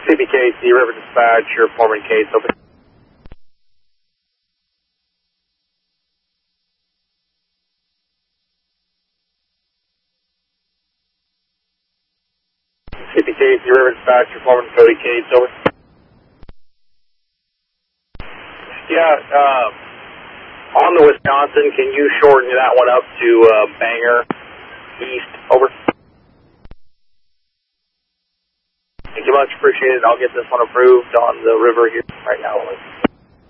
CBKC River Dispatch, your foreman case, open. CBKC River Dispatch, your foreman Cody Cates, over. Yeah, on the Wisconsin, can you shorten that one up to Banger East, over? Thank you much, appreciate it. I'll get this one approved on the river here right now.